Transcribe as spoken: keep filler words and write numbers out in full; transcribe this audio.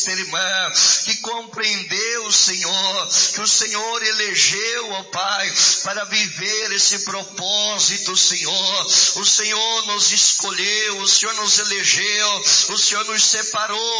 irmã que compreendeu, Senhor, que o Senhor elegeu, ó Pai, para viver esse propósito, Senhor. O Senhor nos escolheu, o Senhor nos elegeu, o Senhor nos separou